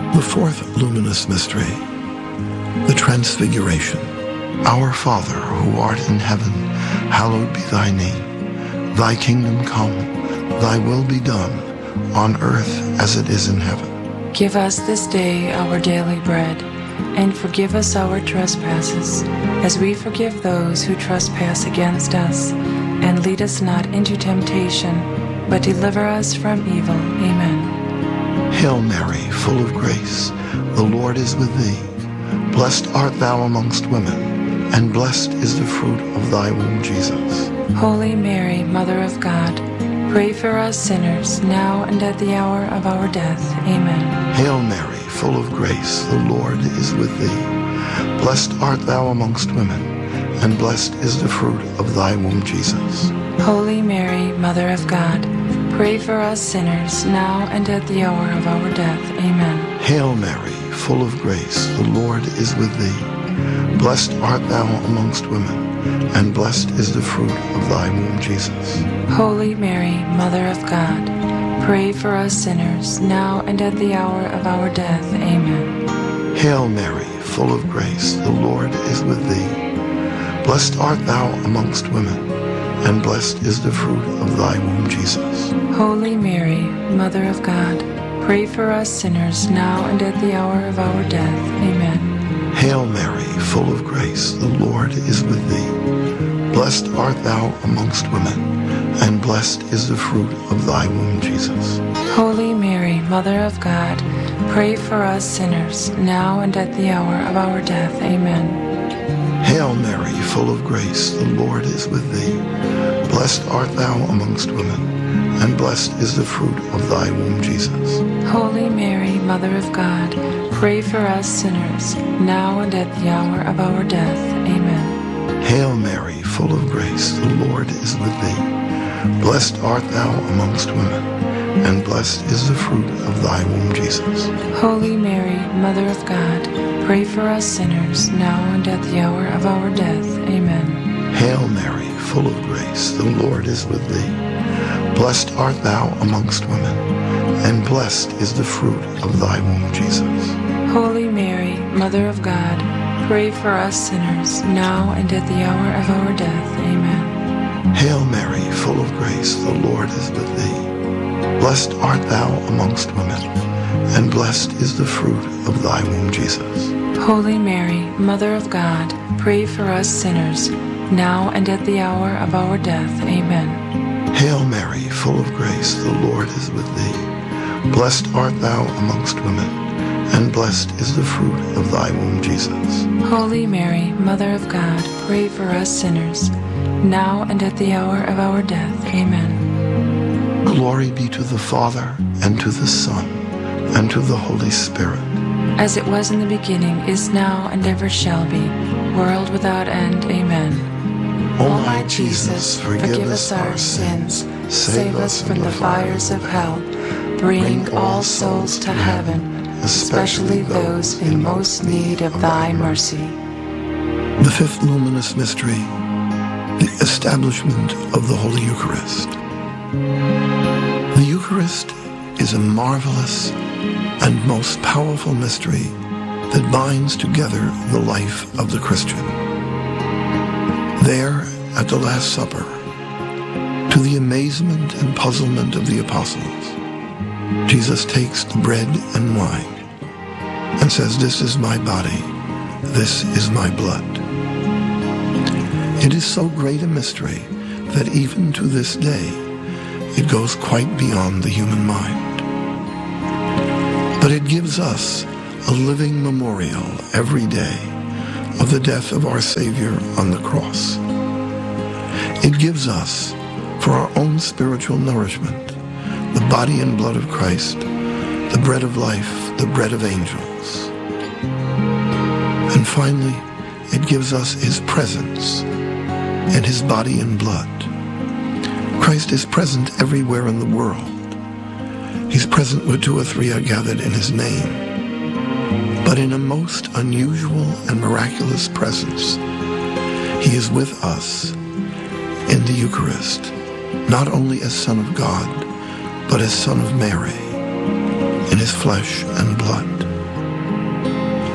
The fourth luminous mystery, the Transfiguration. Our Father, who art in heaven, hallowed be thy name. Thy kingdom come, thy will be done, on earth as it is in heaven. Give us this day our daily bread, and forgive us our trespasses, as we forgive those who trespass against us. And lead us not into temptation, but deliver us from evil. Amen. Hail Mary, full of grace, the Lord is with thee. Blessed art thou amongst women, and blessed is the fruit of thy womb, Jesus. Holy Mary, Mother of God, pray for us sinners, now and at the hour of our death. Amen. Hail Mary, full of grace, the Lord is with thee. Blessed art thou amongst women, and blessed is the fruit of thy womb, Jesus. Holy Mary, Mother of God, pray for us sinners, now and at the hour of our death. Amen. Hail Mary, full of grace, the Lord is with thee. Blessed art thou amongst women, and blessed is the fruit of thy womb, Jesus. Holy Mary, Mother of God, pray for us sinners, now and at the hour of our death. Amen. Hail Mary, full of grace, the Lord is with thee. Blessed art thou amongst women, and blessed is the fruit of thy womb, Jesus. Holy Mary, Mother of God, pray for us sinners, now and at the hour of our death. Amen. Hail Mary, full of grace, the Lord is with thee. Blessed art thou amongst women, and blessed is the fruit of thy womb, Jesus. Holy Mary, Mother of God, pray for us sinners, now and at the hour of our death. Amen. Hail Mary, full of grace, the Lord is with thee. Blessed art thou amongst women, and blessed is the fruit of thy womb, Jesus. Holy Mary, Mother of God, pray for us sinners, now and at the hour of our death. Amen. Hail Mary, full of grace, the Lord is with thee. Blessed art thou amongst women, and blessed is the fruit of thy womb, Jesus. Holy Mary, Mother of God, pray for us sinners, now and at the hour of our death. Amen. Hail Mary, full of grace, the Lord is with thee. Blessed art thou amongst women, and blessed is the fruit of thy womb, Jesus. Holy Mary, Mother of God, pray for us sinners, now and at the hour of our death. Amen. Hail Mary, full of grace, the Lord is with thee. Blessed art thou amongst women, and blessed is the fruit of thy womb, Jesus. Holy Mary, Mother of God, pray for us sinners, now and at the hour of our death. Amen. Hail Mary, full of grace, the Lord is with thee. Blessed art thou amongst women, and blessed is the fruit of thy womb, Jesus. Holy Mary, Mother of God, pray for us sinners, now and at the hour of our death. Amen. Glory be to the Father, and to the Son, and to the Holy Spirit. As it was in the beginning, is now, and ever shall be, world without end. Amen. O my Jesus, forgive us our sins, save us from the fires of hell, Bring all souls to heaven, especially those in most need of thy mercy. The fifth luminous mystery, the establishment of the Holy Eucharist. The Eucharist is a marvelous and most powerful mystery that binds together the life of the Christian. There, at the Last Supper, to the amazement and puzzlement of the apostles, Jesus takes the bread and wine and says, "This is my body, this is my blood." It is so great a mystery that even to this day, it goes quite beyond the human mind. But it gives us a living memorial every day of the death of our Savior on the cross. It gives us, for our own spiritual nourishment, the body and blood of Christ, the bread of life, the bread of angels. And finally, it gives us his presence and his body and blood. Christ is present everywhere in the world. He's present where two or three are gathered in his name. But in a most unusual and miraculous presence, he is with us in the Eucharist, not only as Son of God, but as Son of Mary, in his flesh and blood.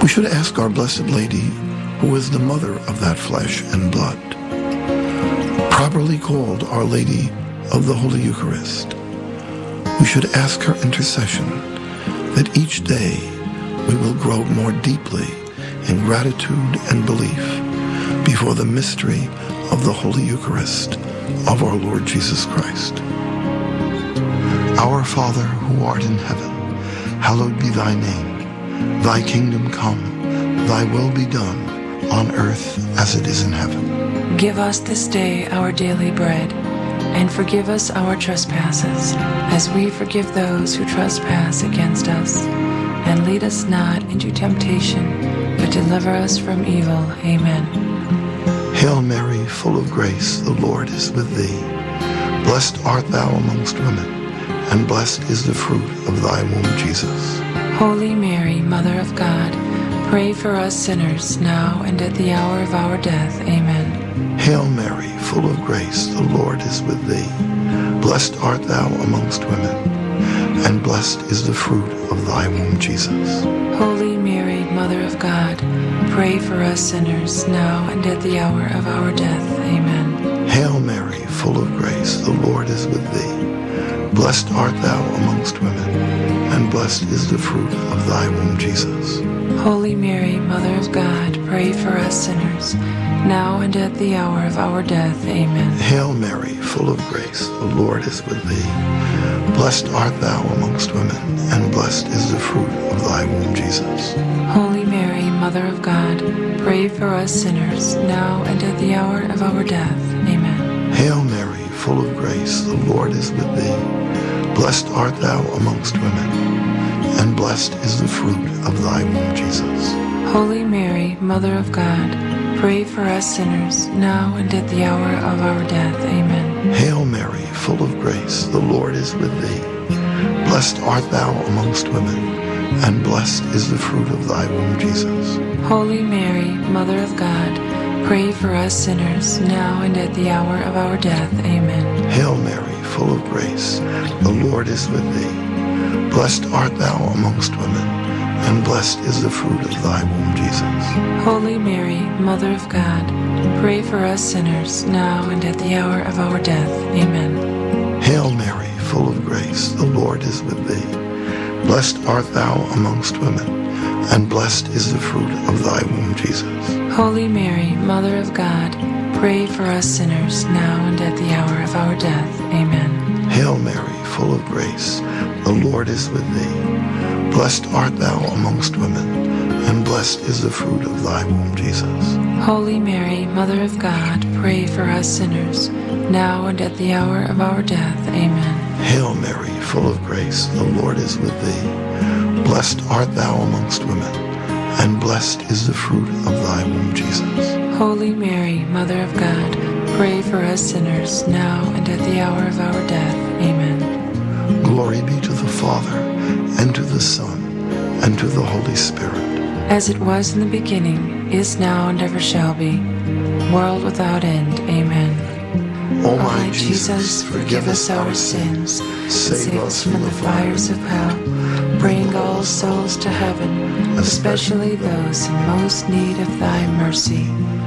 We should ask our Blessed Lady, who is the mother of that flesh and blood, properly called Our Lady of the Holy Eucharist. We should ask her intercession that each day we will grow more deeply in gratitude and belief before the mystery of the Holy Eucharist of our Lord Jesus Christ. Our Father, who art in heaven, hallowed be thy name. Thy kingdom come, thy will be done, on earth as it is in heaven. Give us this day our daily bread, and forgive us our trespasses, as we forgive those who trespass against us. And lead us not into temptation, but deliver us from evil. Amen. Hail Mary, full of grace, the Lord is with thee. Blessed art thou amongst women, and blessed is the fruit of thy womb, Jesus. Holy Mary, Mother of God, pray for us sinners, now and at the hour of our death. Amen. Hail Mary, full of grace, the Lord is with thee. Blessed art thou amongst women, and blessed is the fruit of thy womb, Jesus. Holy Mary, Mother of God, pray for us sinners, now and at the hour of our death. Amen. Hail Mary, full of grace, the Lord is with thee. Blessed art thou amongst women, and blessed is the fruit of thy womb, Jesus. Holy Mary, Mother of God, pray for us sinners, now and at the hour of our death. Amen. Hail Mary, full of grace, the Lord is with thee. Blessed art thou amongst women, and blessed is the fruit of thy womb, Jesus. Holy Mary, Mother of God, pray for us sinners, now and at the hour of our death. Amen. Hail Mary, full of grace, the Lord is with thee. Blessed art thou amongst women, and blessed is the fruit of thy womb, Jesus. Holy Mary, Mother of God, pray for us sinners, now and at the hour of our death. Amen. Hail Mary, full of grace, the Lord is with thee. Blessed art thou amongst women, and blessed is the fruit of thy womb, Jesus. Holy Mary, Mother of God, pray for us sinners, now and at the hour of our death. Amen. Hail Mary, full of grace, the Lord is with thee. Blessed art thou amongst women, and blessed is the fruit of thy womb, Jesus. Holy Mary, Mother of God, pray for us sinners, now and at the hour of our death. Amen. Hail Mary, full of grace, the Lord is with thee. Blessed art thou amongst women, and blessed is the fruit of thy womb, Jesus. Holy Mary, Mother of God, pray for us sinners, now and at the hour of our death. Amen. Hail Mary, full of grace, the Lord is with thee. Blessed art thou amongst women, and blessed is the fruit of thy womb, Jesus. Holy Mary, Mother of God, pray for us sinners, now and at the hour of our death. Amen. Hail Mary, full of grace, the Lord is with thee. Blessed art thou amongst women, and blessed is the fruit of thy womb, Jesus. Holy Mary, Mother of God, pray for us sinners, now and at the hour of our death. Amen. Glory be to the Father, and to the Son, and to the Holy Spirit. As it was in the beginning, is now, and ever shall be, world without end. Amen. O my Jesus, forgive us our sins, save us from the fires of hell, bring all souls to heaven, especially those in most need of thy mercy.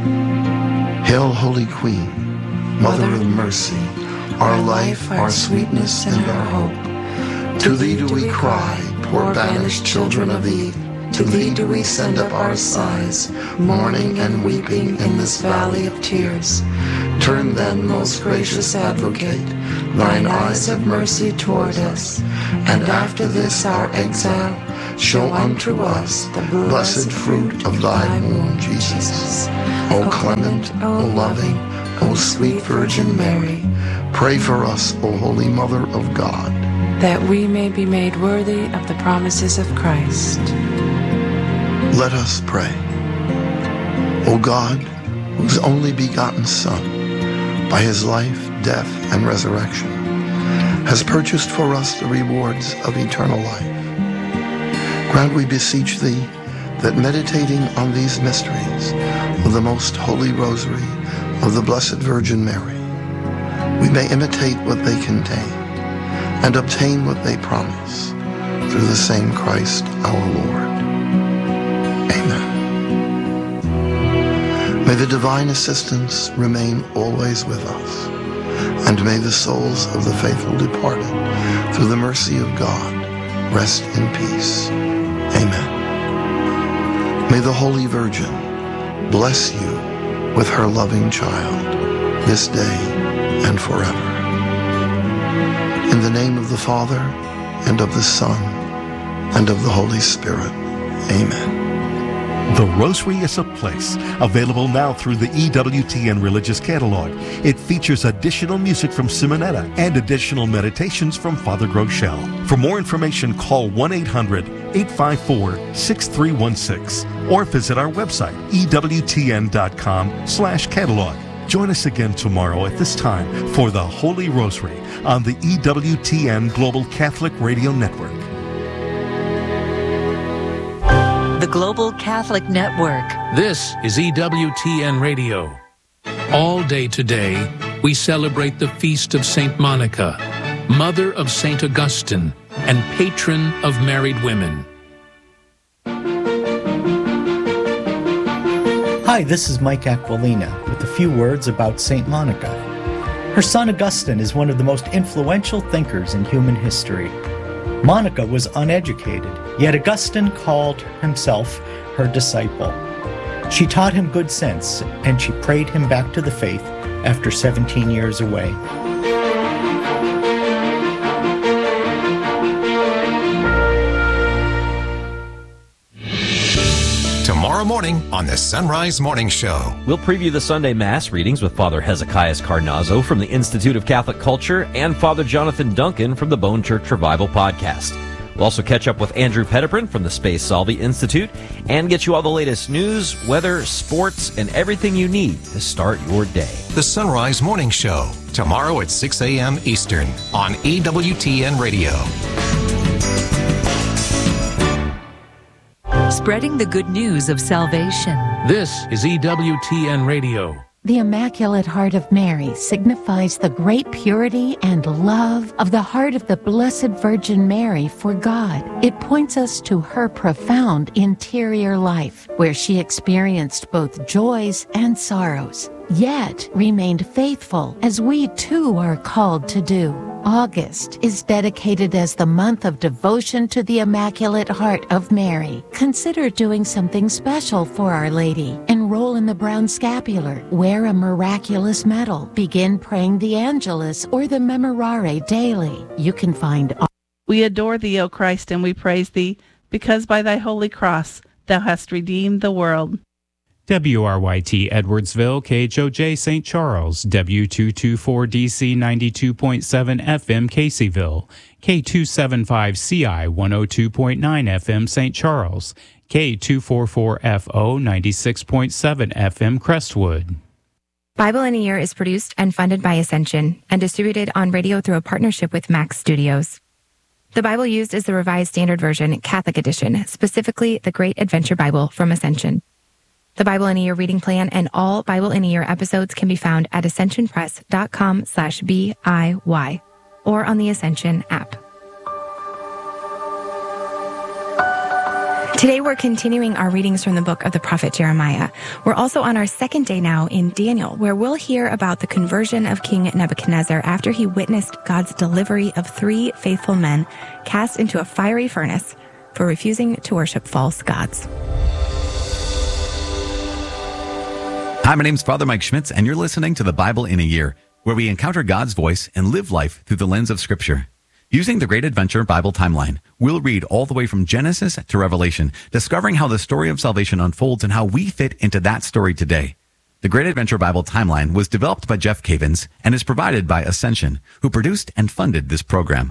Hail, Holy Queen, Mother of mercy, our life, our sweetness, and our hope. To thee do we cry, poor banished children of Eve. To thee do we send up our sighs, mourning and weeping in this valley of tears. Turn then, most gracious Advocate, thine eyes of mercy toward us, and after this our exile, show unto us the blessed fruit of thy womb, Jesus. O clement, O loving, O sweet Virgin Mary, pray for us, O Holy Mother of God, that we may be made worthy of the promises of Christ. Let us pray. O God, whose only begotten Son, by his life, death, and resurrection, has purchased for us the rewards of eternal life, grant, we beseech thee, that meditating on these mysteries of the most holy rosary of the Blessed Virgin Mary, we may imitate what they contain and obtain what they promise, through the same Christ our Lord. Amen. May the divine assistance remain always with us, and may the souls of the faithful departed, through the mercy of God, rest in peace. Amen. May the Holy Virgin bless you with her loving child, this day and forever. In the name of the Father, and of the Son, and of the Holy Spirit. Amen. The Rosary is a Place, available now through the EWTN Religious Catalog. It features additional music from Simonetta and additional meditations from Father Groeschel. For more information, call 1-800-854-6316 or visit our website, ewtn.com/catalog. Join us again tomorrow at this time for the Holy Rosary on the EWTN Global Catholic Radio Network. The Global Catholic Network. This is EWTN Radio. All day today, we celebrate the feast of St. Monica, mother of St. Augustine, and patron of married women. Hi, this is Mike Aquilina with a few words about St. Monica. Her son Augustine is one of the most influential thinkers in human history. Monica was uneducated, yet Augustine called himself her disciple. She taught him good sense, and she prayed him back to the faith after 17 years away. Tomorrow morning on the Sunrise Morning Show. We'll preview the Sunday Mass readings with Father Hezekias Carnazzo from the Institute of Catholic Culture and Father Jonathan Duncan from the Bone Church Revival podcast. We'll also catch up with Andrew Petiprin from the Space Salvi Institute and get you all the latest news, weather, sports, and everything you need to start your day. The Sunrise Morning Show, tomorrow at 6 a.m. Eastern on EWTN Radio. Spreading the good news of salvation. This is EWTN Radio. The Immaculate Heart of Mary signifies the great purity and love of the heart of the Blessed Virgin Mary for God. It points us to her profound interior life, where she experienced both joys and sorrows, yet remained faithful, as we too are called to do. August is dedicated as the month of devotion to the Immaculate Heart of Mary. Consider doing something special for Our Lady. Enroll in the Brown Scapular. Wear a miraculous medal. Begin praying the Angelus or the Memorare daily. You can find all. We adore thee, O Christ, and we praise thee, because by thy holy cross thou hast redeemed the world. WRYT Edwardsville, KHOJ St. Charles, W224DC 92.7 FM Caseyville, K275CI 102.9 FM St. Charles, K244FO 96.7 FM Crestwood. Bible in a Year is produced and funded by Ascension and distributed on radio through a partnership with Max Studios. The Bible used is the Revised Standard Version, Catholic Edition, specifically the Great Adventure Bible from Ascension. The Bible in a Year reading plan and all Bible in a Year episodes can be found at ascensionpress.com/BIY or on the Ascension app. Today we're continuing our readings from the book of the prophet Jeremiah. We're also on our second day now in Daniel, where we'll hear about the conversion of King Nebuchadnezzar after he witnessed God's delivery of 3 faithful men cast into a fiery furnace for refusing to worship false gods. Hi, my name's Father Mike Schmitz, and you're listening to the Bible in a Year, where we encounter God's voice and live life through the lens of Scripture. Using the Great Adventure Bible Timeline, we'll read all the way from Genesis to Revelation, discovering how the story of salvation unfolds and how we fit into that story today. The Great Adventure Bible Timeline was developed by Jeff Cavins and is provided by Ascension, who produced and funded this program.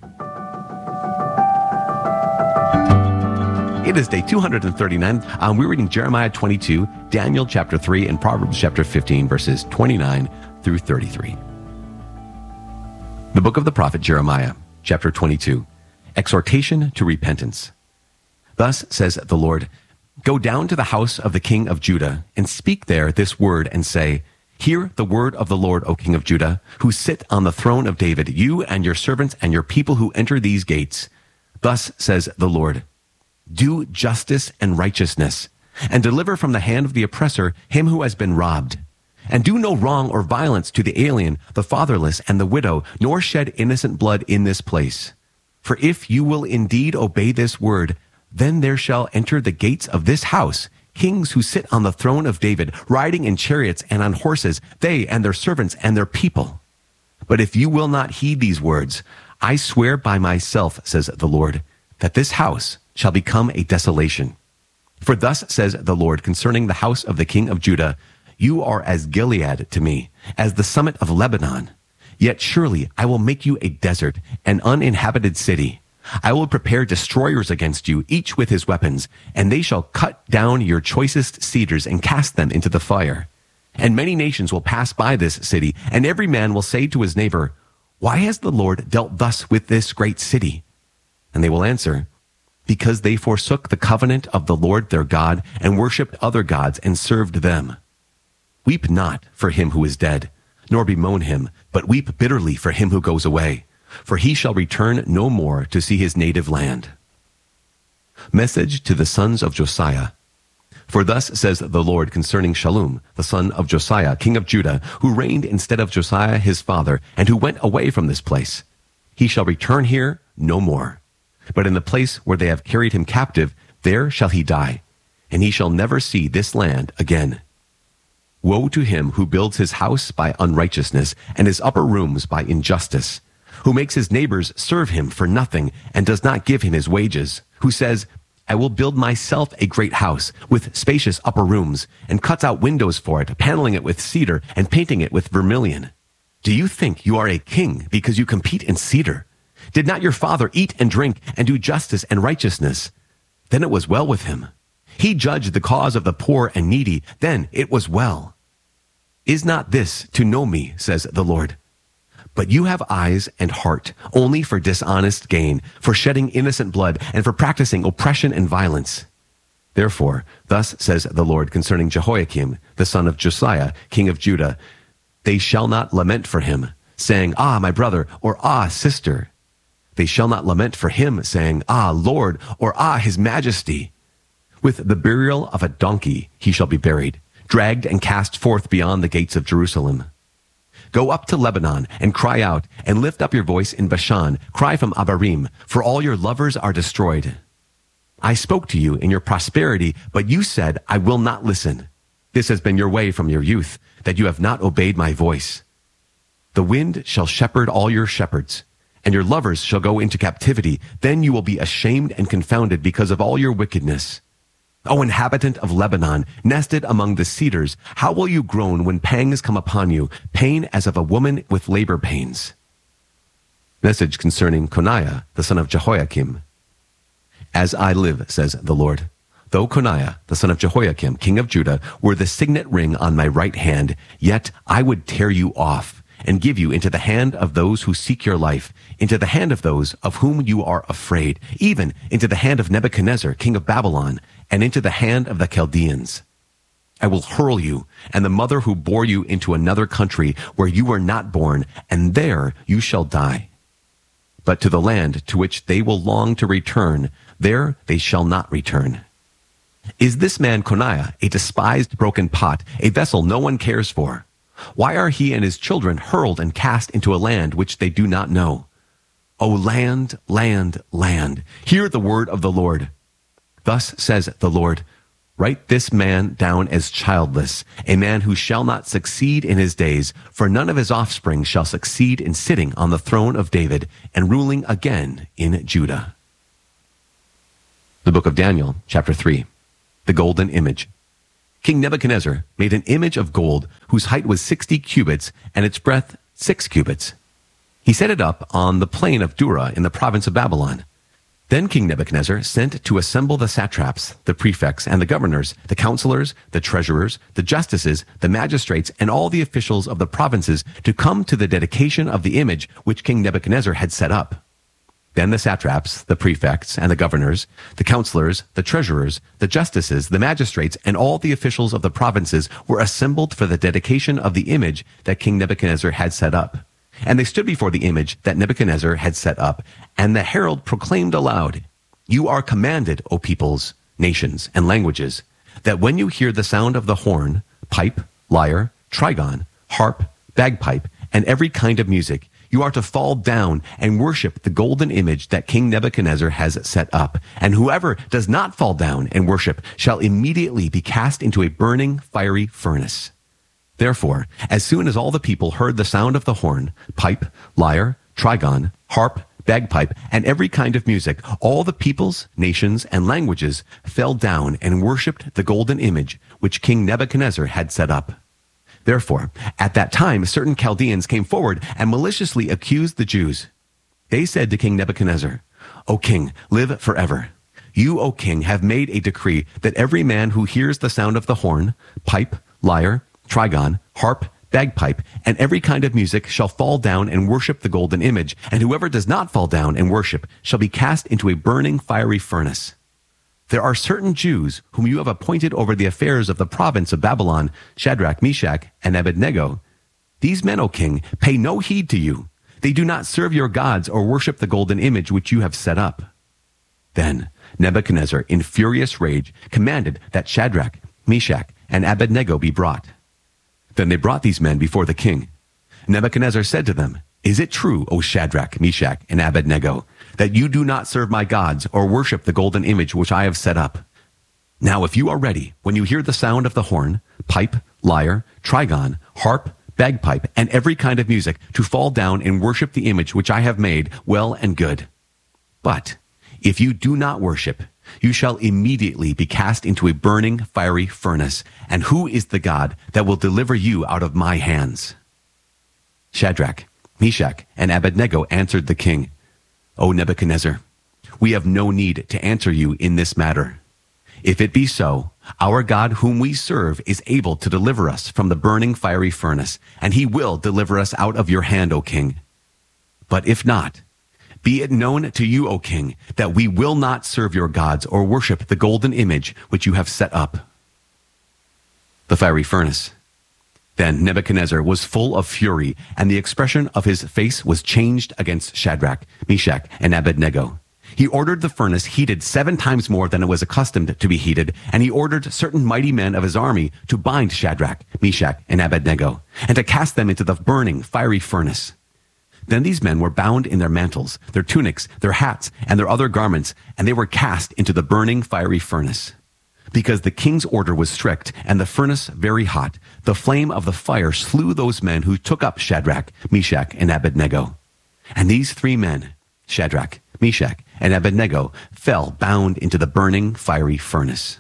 It is day 239. We're reading Jeremiah 22, Daniel chapter 3, and Proverbs chapter 15, verses 29 through 33. The book of the prophet Jeremiah, chapter 22, Exhortation to Repentance. Thus says the Lord, Go down to the house of the king of Judah, and speak there this word, and say, Hear the word of the Lord, O king of Judah, who sit on the throne of David, you and your servants and your people who enter these gates. Thus says the Lord, Do justice and righteousness, and deliver from the hand of the oppressor him who has been robbed. And do no wrong or violence to the alien, the fatherless, and the widow, nor shed innocent blood in this place. For if you will indeed obey this word, then there shall enter the gates of this house kings who sit on the throne of David, riding in chariots and on horses, they and their servants and their people. But if you will not heed these words, I swear by myself, says the Lord, that this house shall become a desolation. For thus says the Lord concerning the house of the king of Judah, you are as Gilead to me, as the summit of Lebanon. Yet surely I will make you a desert, an uninhabited city. I will prepare destroyers against you, each with his weapons, and they shall cut down your choicest cedars and cast them into the fire. And many nations will pass by this city, and every man will say to his neighbor, why has the Lord dealt thus with this great city? And they will answer, because they forsook the covenant of the Lord their God, and worshipped other gods, and served them. Weep not for him who is dead, nor bemoan him, but weep bitterly for him who goes away, for he shall return no more to see his native land. Message to the sons of Josiah. For thus says the Lord concerning Shallum, the son of Josiah, king of Judah, who reigned instead of Josiah his father, and who went away from this place. He shall return here no more. But in the place where they have carried him captive, there shall he die, and he shall never see this land again. Woe to him who builds his house by unrighteousness, and his upper rooms by injustice, who makes his neighbors serve him for nothing, and does not give him his wages, who says, I will build myself a great house with spacious upper rooms, and cuts out windows for it, paneling it with cedar and painting it with vermilion. Do you think you are a king because you compete in cedar? Did not your father eat and drink and do justice and righteousness? Then it was well with him. He judged the cause of the poor and needy. Then it was well. Is not this to know me, says the Lord? But you have eyes and heart only for dishonest gain, for shedding innocent blood, and for practicing oppression and violence. Therefore, thus says the Lord concerning Jehoiakim, the son of Josiah, king of Judah, they shall not lament for him, saying, Ah, my brother, or Ah, sister. They shall not lament for him, saying, Ah, Lord, or Ah, his majesty. With the burial of a donkey he shall be buried, dragged and cast forth beyond the gates of Jerusalem. Go up to Lebanon and cry out, and lift up your voice in Bashan. Cry from Abarim, for all your lovers are destroyed. I spoke to you in your prosperity, but you said, I will not listen. This has been your way from your youth, that you have not obeyed my voice. The wind shall shepherd all your shepherds, and your lovers shall go into captivity. Then you will be ashamed and confounded because of all your wickedness. O inhabitant of Lebanon, nested among the cedars, how will you groan when pangs come upon you, pain as of a woman with labor pains? Message concerning Coniah, the son of Jehoiakim. As I live, says the Lord, though Coniah, the son of Jehoiakim, king of Judah, were the signet ring on my right hand, yet I would tear you off, and give you into the hand of those who seek your life, into the hand of those of whom you are afraid, even into the hand of Nebuchadnezzar, king of Babylon, and into the hand of the Chaldeans. I will hurl you, and the mother who bore you into another country where you were not born, and there you shall die. But to the land to which they will long to return, there they shall not return. Is this man Coniah a despised broken pot, a vessel no one cares for? Why are he and his children hurled and cast into a land which they do not know? O land, land, land, hear the word of the Lord. Thus says the Lord, write this man down as childless, a man who shall not succeed in his days, for none of his offspring shall succeed in sitting on the throne of David and ruling again in Judah. The book of Daniel, chapter 3, the golden image. King Nebuchadnezzar made an image of gold whose height was 60 cubits and its breadth 6 cubits. He set it up on the plain of Dura in the province of Babylon. Then King Nebuchadnezzar sent to assemble the satraps, the prefects, and the governors, the counselors, the treasurers, the justices, the magistrates, and all the officials of the provinces to come to the dedication of the image which King Nebuchadnezzar had set up. Then the satraps, the prefects, and the governors, the counselors, the treasurers, the justices, the magistrates, and all the officials of the provinces were assembled for the dedication of the image that King Nebuchadnezzar had set up. And they stood before the image that Nebuchadnezzar had set up, and the herald proclaimed aloud, You are commanded, O peoples, nations, and languages, that when you hear the sound of the horn, pipe, lyre, trigon, harp, bagpipe, and every kind of music, you are to fall down and worship the golden image that King Nebuchadnezzar has set up. And whoever does not fall down and worship shall immediately be cast into a burning, fiery furnace. Therefore, as soon as all the people heard the sound of the horn, pipe, lyre, trigon, harp, bagpipe, and every kind of music, all the peoples, nations, and languages fell down and worshipped the golden image which King Nebuchadnezzar had set up. Therefore, at that time, certain Chaldeans came forward and maliciously accused the Jews. They said to King Nebuchadnezzar, O king, live forever. You, O king, have made a decree that every man who hears the sound of the horn, pipe, lyre, trigon, harp, bagpipe, and every kind of music shall fall down and worship the golden image, and whoever does not fall down and worship shall be cast into a burning fiery furnace. There are certain Jews whom you have appointed over the affairs of the province of Babylon, Shadrach, Meshach, and Abednego. These men, O king, pay no heed to you. They do not serve your gods or worship the golden image which you have set up. Then Nebuchadnezzar, in furious rage, commanded that Shadrach, Meshach, and Abednego be brought. Then they brought these men before the king. Nebuchadnezzar said to them, Is it true, O Shadrach, Meshach, and Abednego, that you do not serve my gods or worship the golden image which I have set up? Now if you are ready, when you hear the sound of the horn, pipe, lyre, trigon, harp, bagpipe, and every kind of music, to fall down and worship the image which I have made, well and good. But if you do not worship, you shall immediately be cast into a burning, fiery furnace. And who is the God that will deliver you out of my hands? Shadrach, Meshach, and Abednego answered the king, O Nebuchadnezzar, we have no need to answer you in this matter. If it be so, our God whom we serve is able to deliver us from the burning fiery furnace, and he will deliver us out of your hand, O king. But if not, be it known to you, O king, that we will not serve your gods or worship the golden image which you have set up. The fiery furnace. Then Nebuchadnezzar was full of fury, and the expression of his face was changed against Shadrach, Meshach, and Abednego. He ordered the furnace heated 7 times more than it was accustomed to be heated, and he ordered certain mighty men of his army to bind Shadrach, Meshach, and Abednego, and to cast them into the burning, fiery furnace. Then these men were bound in their mantles, their tunics, their hats, and their other garments, and they were cast into the burning fiery furnace. Because the king's order was strict, and the furnace very hot, the flame of the fire slew those men who took up Shadrach, Meshach, and Abednego. And these 3 men, Shadrach, Meshach, and Abednego, fell bound into the burning fiery furnace.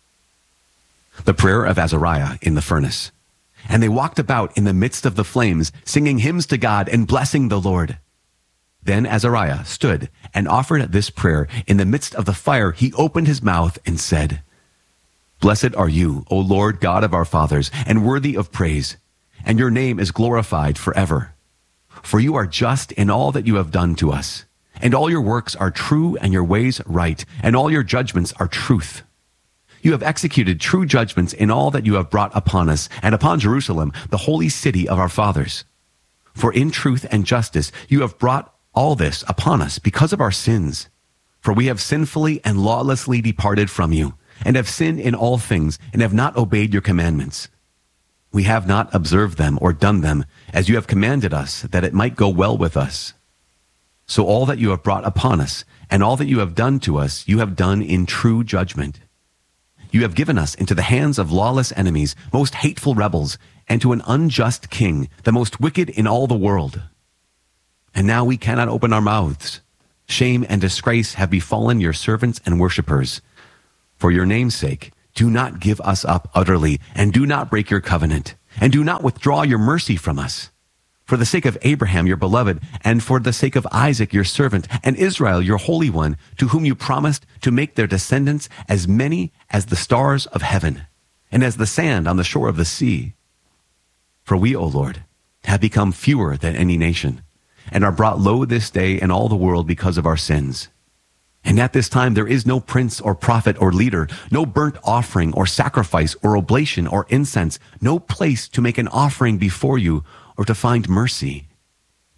The prayer of Azariah in the furnace. And they walked about in the midst of the flames, singing hymns to God and blessing the Lord. Then Azariah stood and offered this prayer. In the midst of the fire, he opened his mouth and said, Blessed are you, O Lord God of our fathers, and worthy of praise, and your name is glorified forever. For you are just in all that you have done to us, and all your works are true and your ways right, and all your judgments are truth. You have executed true judgments in all that you have brought upon us and upon Jerusalem, the holy city of our fathers. For in truth and justice you have brought all this upon us because of our sins. For we have sinfully and lawlessly departed from you, and have sinned in all things, and have not obeyed your commandments. We have not observed them or done them, as you have commanded us, that it might go well with us. So all that you have brought upon us, and all that you have done to us, you have done in true judgment. You have given us into the hands of lawless enemies, most hateful rebels, and to an unjust king, the most wicked in all the world. And now we cannot open our mouths. Shame and disgrace have befallen your servants and worshippers. For your name's sake, do not give us up utterly, and do not break your covenant, and do not withdraw your mercy from us. For the sake of Abraham, your beloved, and for the sake of Isaac, your servant, and Israel, your holy one, to whom you promised to make their descendants as many as the stars of heaven, and as the sand on the shore of the sea. For we, O Lord, have become fewer than any nation, and are brought low this day in all the world because of our sins. And at this time there is no prince or prophet or leader, no burnt offering or sacrifice or oblation or incense, no place to make an offering before you or to find mercy.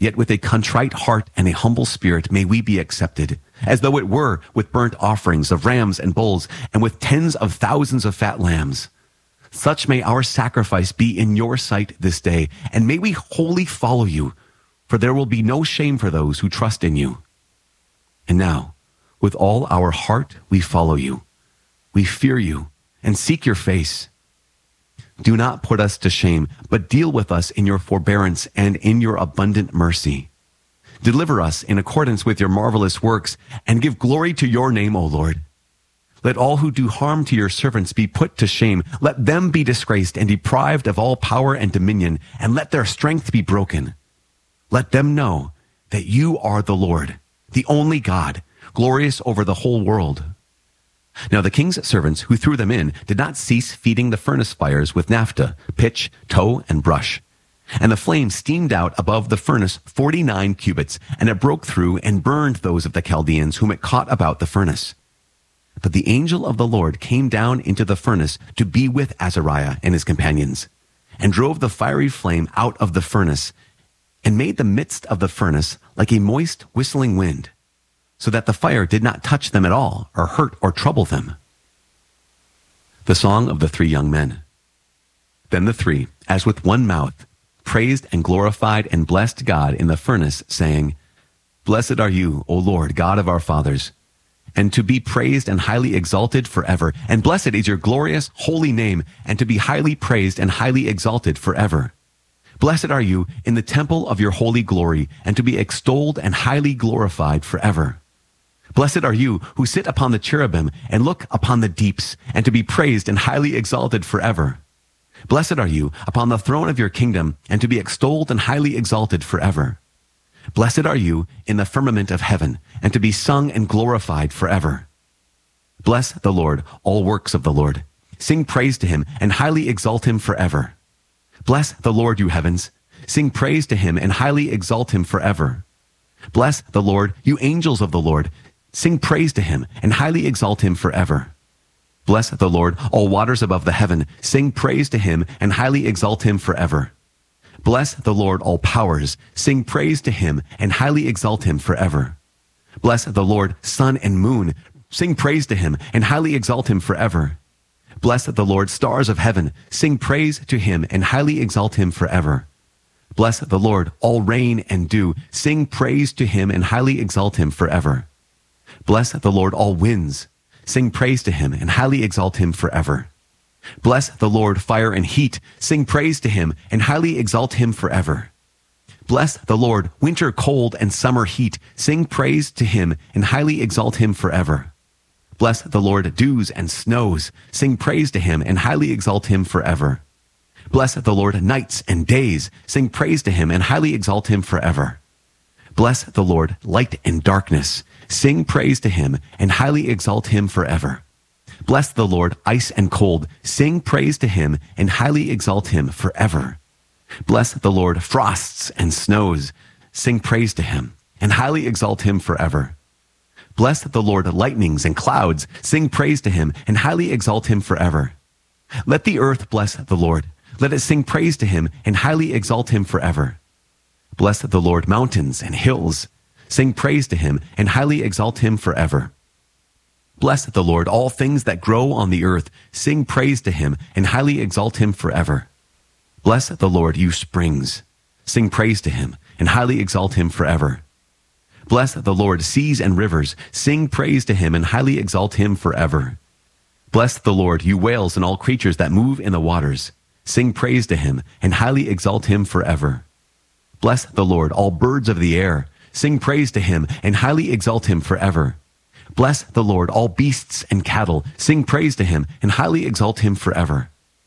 Yet with a contrite heart and a humble spirit may we be accepted, as though it were with burnt offerings of rams and bulls, and with tens of thousands of fat lambs. Such may our sacrifice be in your sight this day, and may we wholly follow you, for there will be no shame for those who trust in you. And now, with all our heart we follow you. We fear you and seek your face. Do not put us to shame, but deal with us in your forbearance and in your abundant mercy. Deliver us in accordance with your marvelous works, and give glory to your name, O Lord. Let all who do harm to your servants be put to shame. Let them be disgraced and deprived of all power and dominion, and let their strength be broken. Let them know that you are the Lord, the only God, glorious over the whole world. Now the king's servants who threw them in did not cease feeding the furnace fires with naphtha, pitch, tow, and brush. And the flame steamed out above the furnace 49 cubits, and it broke through and burned those of the Chaldeans whom it caught about the furnace. But the angel of the Lord came down into the furnace to be with Azariah and his companions, and drove the fiery flame out of the furnace, and made the midst of the furnace like a moist whistling wind, so that the fire did not touch them at all, or hurt or trouble them. The Song of the Three Young Men. Then the three, as with one mouth, praised and glorified and blessed God in the furnace, saying, Blessed are you, O Lord, God of our fathers, and to be praised and highly exalted forever. And blessed is your glorious holy name, and to be highly praised and highly exalted forever. Blessed are you in the temple of your holy glory, and to be extolled and highly glorified forever. Blessed are you who sit upon the cherubim and look upon the deeps, and to be praised and highly exalted forever. Blessed are you upon the throne of your kingdom, and to be extolled and highly exalted forever. Blessed are you in the firmament of heaven, and to be sung and glorified forever. Bless the Lord, all works of the Lord. Sing praise to him and highly exalt him forever. Bless the Lord, you heavens. Sing praise to him and highly exalt him forever. Bless the Lord, you angels of the Lord. Sing praise to him and highly exalt him forever. Bless the Lord, all waters above the heaven. Sing praise to him and highly exalt him forever. Bless the Lord, all powers. Sing praise to him and highly exalt him forever. Bless the Lord, sun and moon. Sing praise to him and highly exalt him forever. Bless the Lord, stars of heaven. Sing praise to him and highly exalt him forever. Bless the Lord, all rain and dew. Sing praise to him and highly exalt him forever. Bless the Lord, all winds. Sing praise to him and highly exalt him forever. Bless the Lord, fire and heat. Sing praise to him and highly exalt him forever. Bless the Lord, winter cold and summer heat. Sing praise to him and highly exalt him forever. Bless the Lord, dews and snows. Sing praise to him and highly exalt him forever. Bless the Lord, nights and days. Sing praise to him and highly exalt him forever. Bless the Lord, light and darkness. Sing praise to him and highly exalt him forever. Bless the Lord, ice and cold. Sing praise to him and highly exalt him forever. Bless the Lord, frosts and snows. Sing praise to him and highly exalt him forever. Bless the Lord, lightnings and clouds. Sing praise to him and highly exalt him forever. Let the earth bless the Lord. Let it sing praise to him and highly exalt him forever. Bless the Lord, mountains and hills. Sing praise to him and highly exalt him forever. Bless the Lord, all things that grow on the earth. Sing praise to him and highly exalt him forever. Bless the Lord, you springs. Sing praise to him and highly exalt him forever. Bless the Lord, seas and rivers. Sing praise to him and highly exalt him forever. Bless the Lord, you whales and all creatures that move in the waters. Sing praise to him and highly exalt him forever. Bless the Lord, all birds of the air. Sing praise to him and highly exalt him forever. Bless the Lord, all beasts and cattle. Sing praise to him and highly exalt him forever.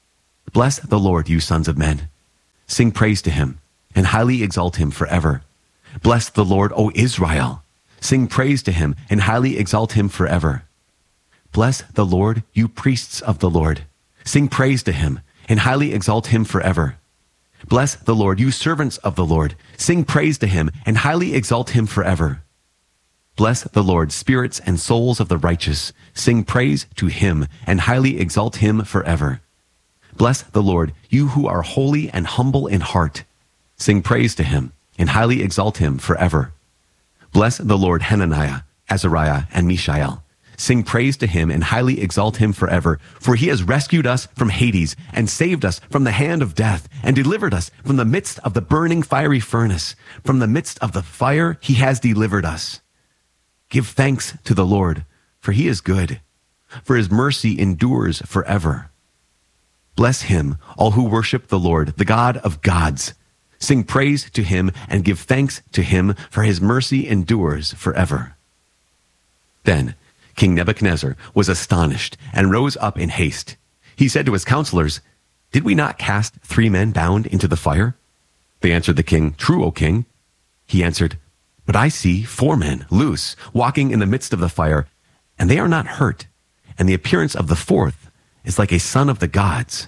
Bless the Lord, you sons of men. Sing praise to him and highly exalt him forever. Bless the Lord, O Israel. Sing praise to him and highly exalt him forever. Bless the Lord, you priests of the Lord. Sing praise to him and highly exalt him forever. Bless the Lord, you servants of the Lord. Sing praise to him and highly exalt him forever. Bless the Lord, spirits and souls of the righteous. Sing praise to him and highly exalt him forever. Bless the Lord, you who are holy and humble in heart. Sing praise to him and highly exalt him forever. Bless the Lord, Hananiah, Azariah, and Mishael. Sing praise to him and highly exalt him forever, for he has rescued us from Hades and saved us from the hand of death and delivered us from the midst of the burning fiery furnace. From the midst of the fire he has delivered us. Give thanks to the Lord, for he is good, for his mercy endures forever. Bless him, all who worship the Lord, the God of gods. Sing praise to him and give thanks to him, for his mercy endures forever. Then King Nebuchadnezzar was astonished and rose up in haste. He said to his counselors, "Did we not cast 3 men bound into the fire?" They answered the king, "True, O king." He answered, "But I see 4 men loose, walking in the midst of the fire, and they are not hurt, and the appearance of the 4th is like a son of the gods."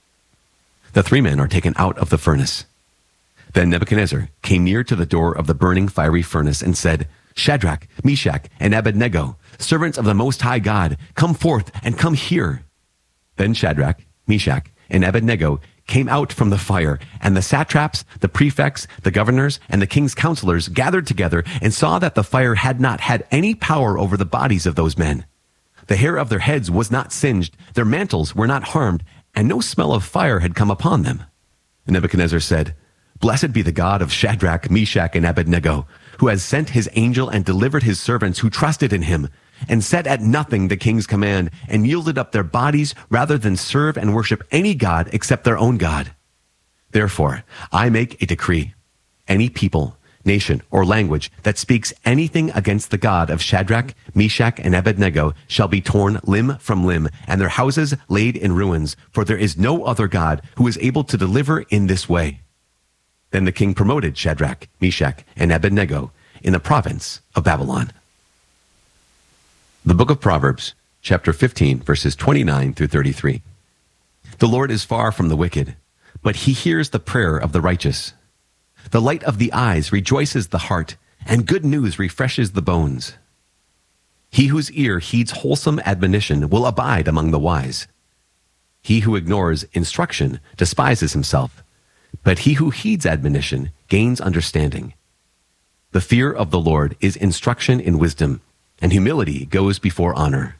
The 3 men are taken out of the furnace. Then Nebuchadnezzar came near to the door of the burning fiery furnace and said, "Shadrach, Meshach, and Abednego, servants of the Most High God, come forth and come here." Then Shadrach, Meshach, and Abednego came out from the fire, and the satraps, the prefects, the governors, and the king's counselors gathered together and saw that the fire had not had any power over the bodies of those men. The hair of their heads was not singed, their mantles were not harmed, and no smell of fire had come upon them. And Nebuchadnezzar said, "Blessed be the God of Shadrach, Meshach, and Abednego, who has sent his angel and delivered his servants who trusted in him, and set at nothing the king's command, and yielded up their bodies rather than serve and worship any god except their own God. Therefore, I make a decree. Any people, nation, or language that speaks anything against the God of Shadrach, Meshach, and Abednego shall be torn limb from limb, and their houses laid in ruins, for there is no other God who is able to deliver in this way." Then the king promoted Shadrach, Meshach, and Abednego in the province of Babylon. The book of Proverbs, chapter 15, verses 29 through 33. The Lord is far from the wicked, but he hears the prayer of the righteous. The light of the eyes rejoices the heart, and good news refreshes the bones. He whose ear heeds wholesome admonition will abide among the wise. He who ignores instruction despises himself, but he who heeds admonition gains understanding. The fear of the Lord is instruction in wisdom, and humility goes before honor.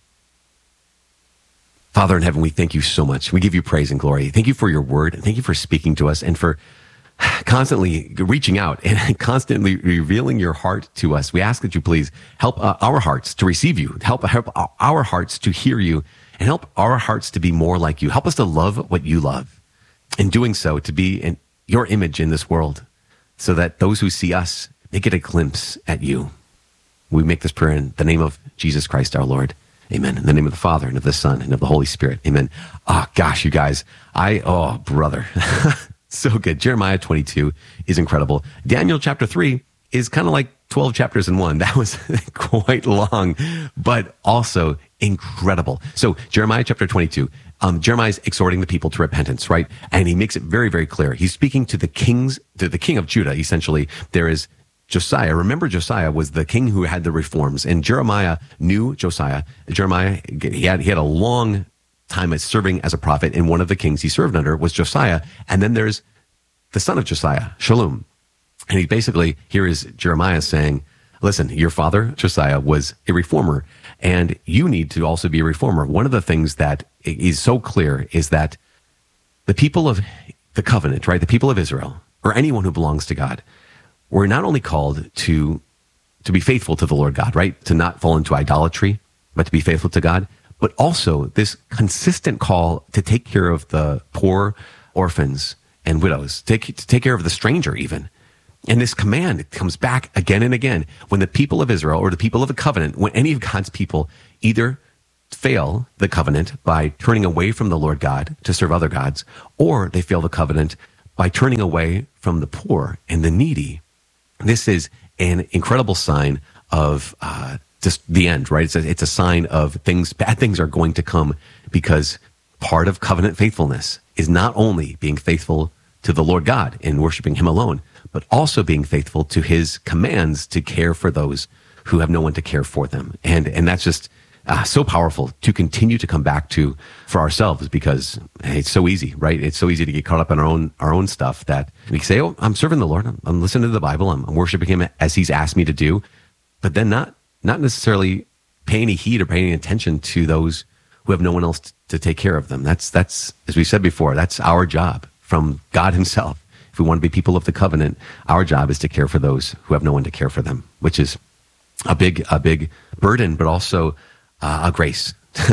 Father in heaven, we thank you so much. We give you praise and glory. Thank you for your word, and thank you for speaking to us and for constantly reaching out and constantly revealing your heart to us. We ask that you please help our hearts to receive you, help our hearts to hear you, and help our hearts to be more like you. Help us to love what you love. In doing so, to be in your image in this world, so that those who see us, they get a glimpse at you. We make this prayer in the name of Jesus Christ our Lord. Amen. In the name of the Father, and of the Son, and of the Holy Spirit. Amen. Oh, gosh, you guys. Brother. So good. Jeremiah 22 is incredible. Daniel chapter 3 is kind of like 12 chapters in one. That was quite long, but also incredible. So Jeremiah chapter 22, Jeremiah is exhorting the people to repentance, right? And he makes it very, very clear. He's speaking to the king of Judah, essentially. There is Josiah. Remember, Josiah was the king who had the reforms, and Jeremiah knew Josiah. Jeremiah, he had a long time as serving as a prophet, and one of the kings he served under was Josiah. And then there's the son of Josiah, Shallum. And he basically, here is Jeremiah saying, listen, your father, Josiah, was a reformer, and you need to also be a reformer. One of the things that is so clear is that the people of the covenant, right, the people of Israel, or anyone who belongs to God, we're not only called to be faithful to the Lord God, right, to not fall into idolatry, but to be faithful to God, but also this consistent call to take care of the poor, orphans, and widows, to take care of the stranger even. And this command comes back again and again when the people of Israel, or the people of the covenant, when any of God's people either fail the covenant by turning away from the Lord God to serve other gods, or they fail the covenant by turning away from the poor and the needy. This is an incredible sign of just the end, right? It's a sign of bad things are going to come, because part of covenant faithfulness is not only being faithful to the Lord God and worshiping him alone, but also being faithful to his commands to care for those who have no one to care for them. And that's just, so powerful to continue to come back to for ourselves, because it's so easy, right? It's so easy to get caught up in our own stuff that we say, oh, I'm serving the Lord. I'm listening to the Bible. I'm worshiping him as he's asked me to do, but then not necessarily pay any heed or pay any attention to those who have no one else to take care of them. That's, as we said before, that's our job from God himself. If we want to be people of the covenant, our job is to care for those who have no one to care for them, which is a big burden, but also a grace.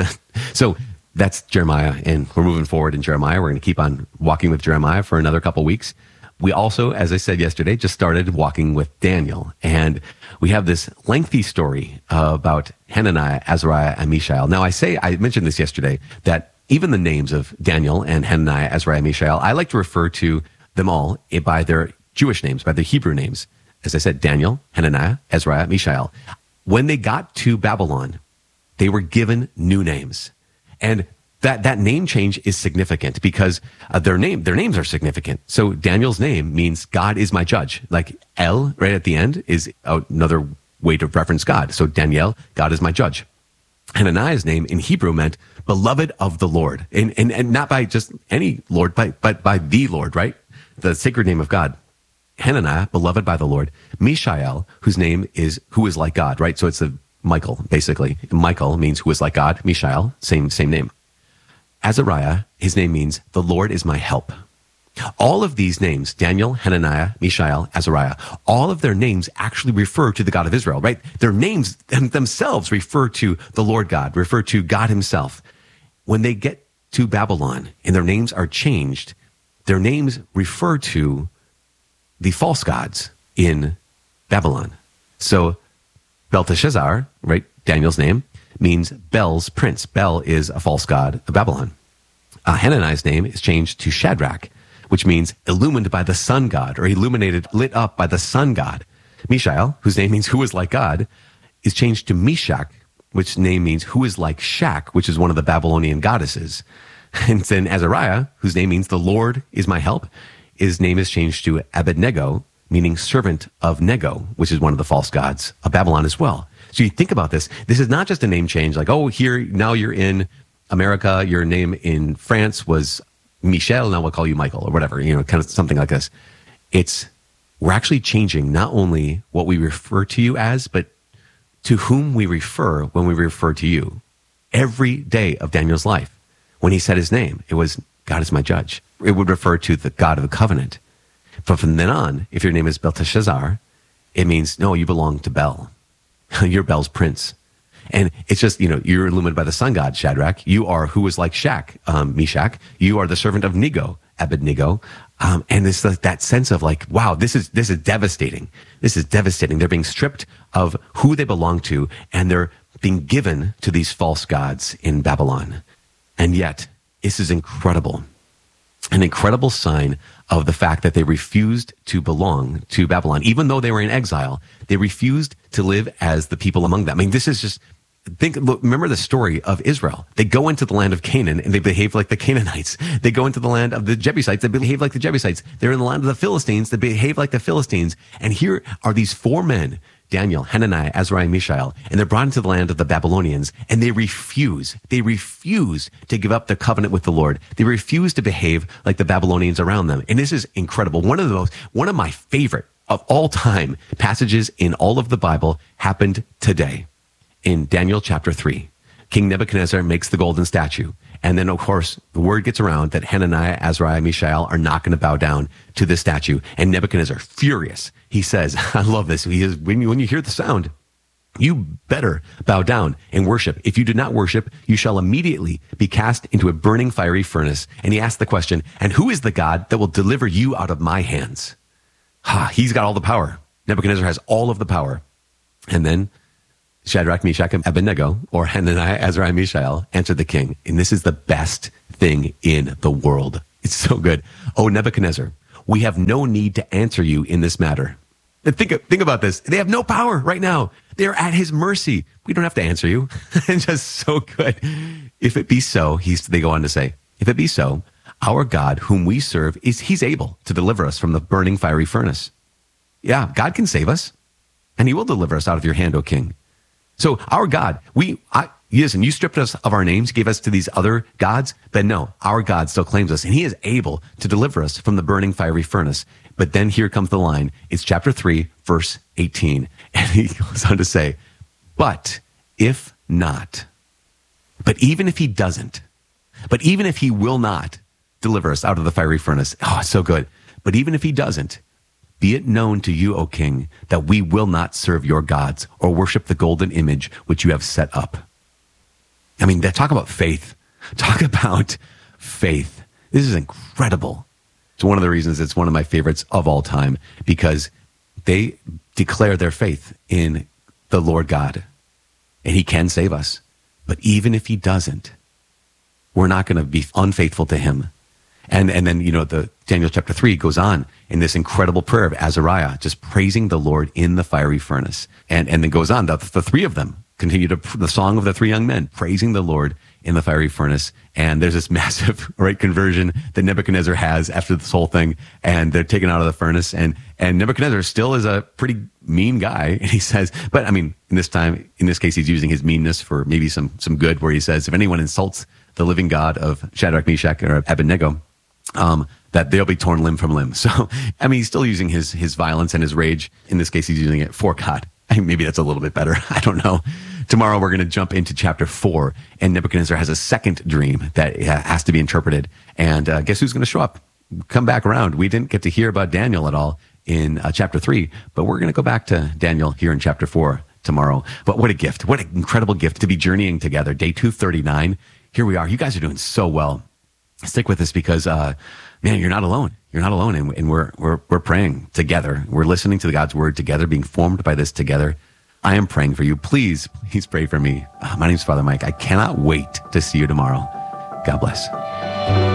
So that's Jeremiah, and we're moving forward in Jeremiah. We're going to keep on walking with Jeremiah for another couple weeks. We also, as I said yesterday, just started walking with Daniel, and we have this lengthy story about Hananiah, Azariah, and Mishael. Now, I mentioned this yesterday, that even the names of Daniel and Hananiah, Azariah, and Mishael, I like to refer to them all by their Jewish names, by their Hebrew names. As I said, Daniel, Hananiah, Azariah, Mishael. When they got to Babylon, they were given new names. And that name change is significant because their names are significant. So Daniel's name means God is my judge. Like El, right at the end, is another way to reference God. So Daniel, God is my judge. Hananiah's name in Hebrew meant beloved of the Lord. And not by just any Lord, but by the Lord, right? The sacred name of God. Hananiah, beloved by the Lord. Mishael, whose name is who is like God, right? So it's Michael, basically. Michael means who is like God. Mishael, same name. Azariah, his name means the Lord is my help. All of these names, Daniel, Hananiah, Mishael, Azariah, all of their names actually refer to the God of Israel, right? Their names themselves refer to the Lord God, refer to God himself. When they get to Babylon and their names are changed, their names refer to the false gods in Babylon. So Belteshazzar, right, Daniel's name, means Bel's prince. Bel is a false god of Babylon. Hananiah's name is changed to Shadrach, which means illumined by the sun god, or illuminated, lit up by the sun god. Mishael, whose name means who is like God, is changed to Meshach, which name means who is like Shak, which is one of the Babylonian goddesses. And then Azariah, whose name means the Lord is my help, his name is changed to Abednego, meaning servant of Nego, which is one of the false gods of Babylon as well. So you think about this. This is not just a name change, like, oh, now you're in America, your name in France was Michel, now we'll call you Michael, or whatever, kind of something like this. We're actually changing not only what we refer to you as, but to whom we refer when we refer to you. Every day of Daniel's life, when he said his name, it was, God is my judge. It would refer to the God of the covenant. But from then on, if your name is Belteshazzar, it means, no, you belong to Bel. You're Bel's prince. And it's just, you're illuminated by the sun god, Shadrach. You are who is like Shak, Meshach. You are the servant of Nego, Abednego. And it's like that sense of like, wow, this is devastating. This is devastating. They're being stripped of who they belong to, and they're being given to these false gods in Babylon. And yet, this is incredible. An incredible sign of the fact that they refused to belong to Babylon. Even though they were in exile, they refused to live as the people among them. I mean, this is just, remember the story of Israel. They go into the land of Canaan and they behave like the Canaanites. They go into the land of the Jebusites. They behave like the Jebusites. They're in the land of the Philistines. They behave like the Philistines. And here are these four men, Daniel, Hananiah, Azariah, Mishael, and they're brought into the land of the Babylonians, and they refuse to give up their covenant with the Lord. They refuse to behave like the Babylonians around them. And this is incredible. One of my favorite of all time passages in all of the Bible happened today in Daniel chapter 3. King Nebuchadnezzar makes the golden statue. And then, of course, the word gets around that Hananiah, Azariah, Mishael are not going to bow down to this statue. And Nebuchadnezzar, furious, he says, I love this. He says, when you hear the sound, you better bow down and worship. If you do not worship, you shall immediately be cast into a burning fiery furnace. And he asked the question, and who is the God that will deliver you out of my hands? He's got all the power. Nebuchadnezzar has all of the power. And then Shadrach, Meshach, and Abednego, or Hananiah, Azariah, Mishael, answered the king. And this is the best thing in the world. It's so good. Oh, Nebuchadnezzar, we have no need to answer you in this matter. And think about this. They have no power right now. They're at his mercy. We don't have to answer you. And just so good. If it be so, they go on to say, if it be so, our God whom we serve, he's able to deliver us from the burning fiery furnace. Yeah, God can save us, and he will deliver us out of your hand, O king. So our God, listen, you stripped us of our names, gave us to these other gods, but no, our God still claims us, and he is able to deliver us from the burning fiery furnace. But then here comes the line. It's chapter 3, verse 18. And he goes on to say, but if not, but even if he doesn't, but even if he will not deliver us out of the fiery furnace, oh, it's so good. But even if he doesn't, be it known to you, O king, that we will not serve your gods or worship the golden image which you have set up. I mean, talk about faith. Talk about faith. This is incredible. It's one of the reasons it's one of my favorites of all time, because they declare their faith in the Lord God, and he can save us. But even if he doesn't, we're not going to be unfaithful to him. And then, the Daniel chapter 3 goes on in this incredible prayer of Azariah, just praising the Lord in the fiery furnace. And then goes on, the three of them continue the song of the three young men, praising the Lord in the fiery furnace. And there's this massive, conversion that Nebuchadnezzar has after this whole thing. And they're taken out of the furnace. And Nebuchadnezzar still is a pretty mean guy. And he says, but I mean, in this case, he's using his meanness for maybe some good, where he says, if anyone insults the living God of Shadrach, Meshach, or Abednego, that they'll be torn limb from limb. So, I mean, he's still using his violence and his rage. In this case, he's using it for God. I mean, maybe that's a little bit better. I don't know. Tomorrow, we're going to jump into chapter 4, and Nebuchadnezzar has a second dream that has to be interpreted. And guess who's going to show up? Come back around. We didn't get to hear about Daniel at all in chapter 3, but we're going to go back to Daniel here in chapter 4 tomorrow. But what a gift. What an incredible gift to be journeying together. Day 239. Here we are. You guys are doing so well. Stick with us because, man, you're not alone. You're not alone. And we're praying together. We're listening to God's word together, being formed by this together. I am praying for you. Please pray for me. My name's Father Mike. I cannot wait to see you tomorrow. God bless.